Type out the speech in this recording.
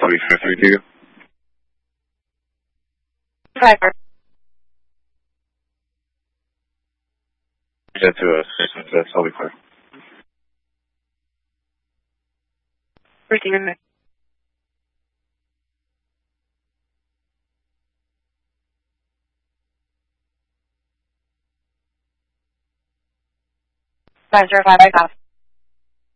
Cody 532. Driver. Jet to us. That's all we clear. Receiver. Five 505.